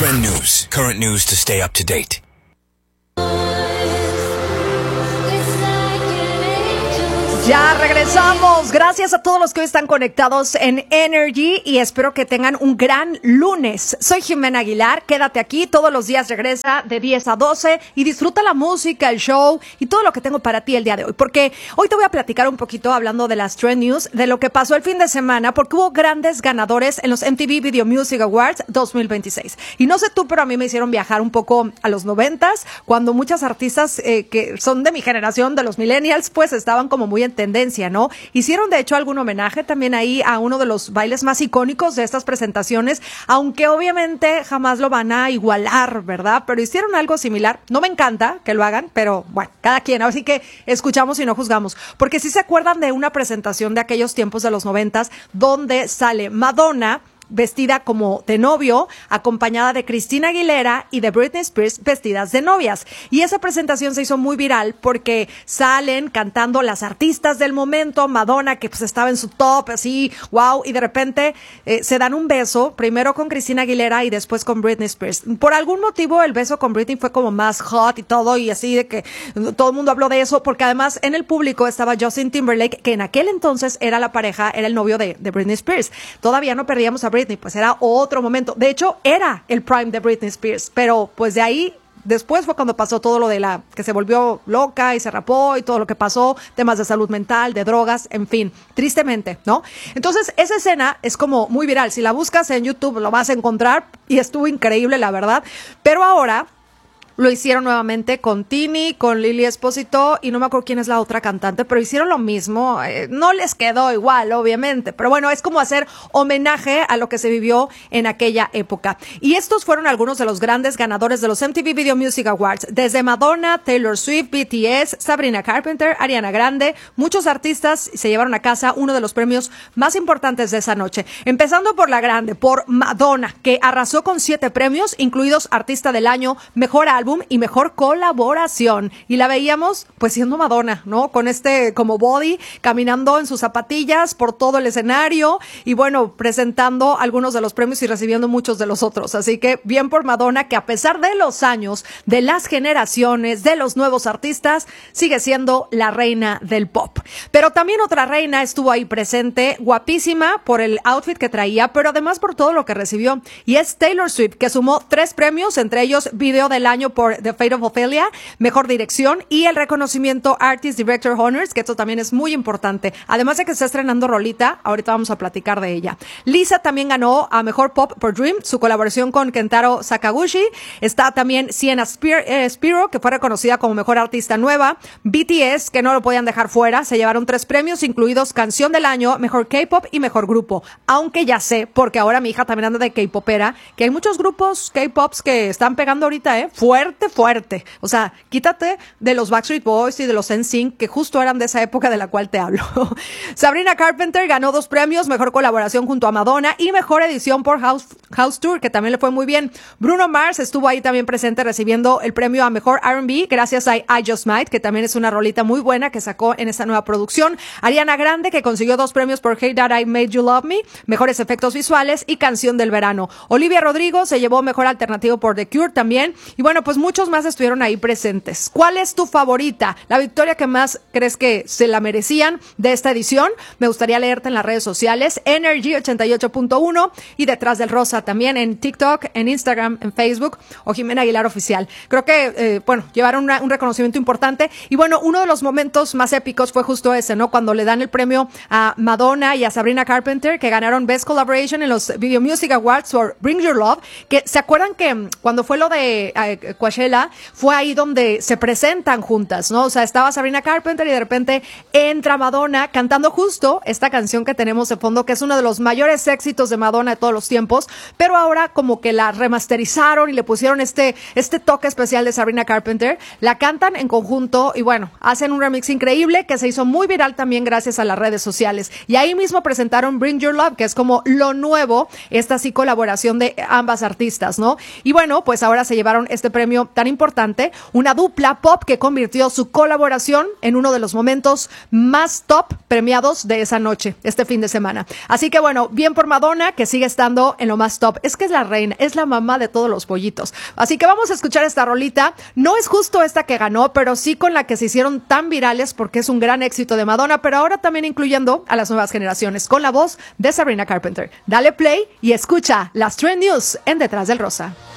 Trend news, current news to stay up to date. Ya regresamos. Gracias a todos los que hoy están conectados en Energy y espero que tengan un gran lunes. Soy Jimena Aguilar. Quédate aquí. Todos los días regresa de 10 a 12 y disfruta la música, el show y todo lo que tengo para ti el día de hoy. Porque hoy te voy a platicar un poquito hablando de las Trend News, de lo que pasó el fin de semana, porque hubo grandes ganadores en los MTV Video Music Awards 2026. Y no sé tú, pero a mí me hicieron viajar un poco a los 90s, cuando muchas artistas que son de mi generación, de los millennials, pues estaban como muy en tendencia, ¿no? Hicieron de hecho algún homenaje también ahí a uno de los bailes más icónicos de estas presentaciones, aunque obviamente jamás lo van a igualar, ¿verdad? Pero hicieron algo similar. No me encanta que lo hagan, pero bueno, cada quien. Así que escuchamos y no juzgamos. Porque si se acuerdan de una presentación de aquellos tiempos de los 90s donde sale Madonna vestida como de novio, acompañada de Christina Aguilera y de Britney Spears vestidas de novias. Y esa presentación se hizo muy viral porque salen cantando las artistas del momento, Madonna, que pues estaba en su top, así, wow, y de repente se dan un beso, primero con Christina Aguilera y después con Britney Spears. Por algún motivo el beso con Britney fue como más hot y todo, y así de que todo el mundo habló de eso, porque además en el público estaba Justin Timberlake, que en aquel entonces era la pareja, era el novio de Britney Spears. Todavía no perdíamos a Britney, pues era otro momento. De hecho, era el prime de Britney Spears, pero pues de ahí después fue cuando pasó todo lo de que se volvió loca y se rapó y todo lo que pasó, temas de salud mental, de drogas, en fin, tristemente, ¿no? Entonces, esa escena es como muy viral. Si la buscas en YouTube lo vas a encontrar y estuvo increíble, la verdad. Pero ahora lo hicieron nuevamente con Tini, con Lily Espósito y no me acuerdo quién es la otra cantante, pero hicieron lo mismo. No les quedó igual, obviamente, pero bueno, es como hacer homenaje a lo que se vivió en aquella época. Y estos fueron algunos de los grandes ganadores de los MTV Video Music Awards, desde Madonna, Taylor Swift, BTS, Sabrina Carpenter, Ariana Grande. Muchos artistas se llevaron a casa uno de los premios más importantes de esa noche. Empezando por la grande, por Madonna, que arrasó con 7 premios, incluidos Artista del Año, Mejor Álbum y Mejor Colaboración. Y la veíamos pues siendo Madonna, ¿no? Con como body, caminando en sus zapatillas por todo el escenario y bueno, presentando algunos de los premios y recibiendo muchos de los otros. Así que bien por Madonna, que a pesar de los años, de las generaciones, de los nuevos artistas, sigue siendo la reina del pop. Pero también otra reina estuvo ahí presente, guapísima por el outfit que traía, pero además por todo lo que recibió. Y es Taylor Swift, que sumó 3 premios, entre ellos Video del Año por The Fate of Ophelia, Mejor Dirección y el reconocimiento Artist Director Honors, que esto también es muy importante. Además de que se está estrenando rolita, ahorita vamos a platicar de ella. Lisa también ganó a Mejor Pop por Dream, su colaboración con Kentaro Sakaguchi. Está también Sienna Spiro, que fue reconocida como Mejor Artista Nueva. BTS, que no lo podían dejar fuera, se llevaron 3 premios, incluidos Canción del Año, Mejor K-Pop y Mejor Grupo. Aunque ya sé, porque ahora mi hija también anda de K-Popera, que hay muchos grupos K-Pops que están pegando ahorita, fuerte. O sea, quítate de los Backstreet Boys y de los NSYNC, que justo eran de esa época de la cual te hablo. Sabrina Carpenter ganó 2 premios, Mejor Colaboración junto a Madonna y Mejor Edición por House Tour, que también le fue muy bien. Bruno Mars estuvo ahí también presente recibiendo el premio a Mejor R&B gracias a I Just Might, que también es una rolita muy buena que sacó en esta nueva producción. Ariana Grande, que consiguió 2 premios por Hey That I Made You Love Me, Mejores Efectos Visuales y Canción del Verano. Olivia Rodrigo se llevó Mejor Alternativo por The Cure también. Y bueno, pues muchos más estuvieron ahí presentes. ¿Cuál es tu favorita? La victoria que más crees que se la merecían de esta edición. Me gustaría leerte en las redes sociales, Energy 88.1 y Detrás del Rosa también en TikTok, en Instagram, en Facebook o Jimena Aguilar Oficial. Creo que, llevaron un reconocimiento importante y bueno, uno de los momentos más épicos fue justo ese, ¿no? Cuando le dan el premio a Madonna y a Sabrina Carpenter, que ganaron Best Collaboration en los Video Music Awards por Bring Your Love, que se acuerdan que cuando fue lo de Coachella, fue ahí donde se presentan juntas, ¿no? O sea, estaba Sabrina Carpenter y de repente entra Madonna cantando justo esta canción que tenemos de fondo, que es uno de los mayores éxitos de Madonna de todos los tiempos, pero ahora como que la remasterizaron y le pusieron este toque especial de Sabrina Carpenter, la cantan en conjunto y bueno, hacen un remix increíble que se hizo muy viral también gracias a las redes sociales. Y ahí mismo presentaron Bring Your Love, que es como lo nuevo, esta sí colaboración de ambas artistas, ¿no? Y bueno, pues ahora se llevaron este premio tan importante, una dupla pop que convirtió su colaboración en uno de los momentos más top premiados de esa noche, este fin de semana. Así que bueno, bien por Madonna, que sigue estando en lo más stop. Es que es la reina, es la mamá de todos los pollitos. Así que vamos a escuchar esta rolita. No es justo esta que ganó, pero sí con la que se hicieron tan virales porque es un gran éxito de Madonna, pero ahora también incluyendo a las nuevas generaciones con la voz de Sabrina Carpenter. Dale play y escucha las Trend News en Detrás del Rosa.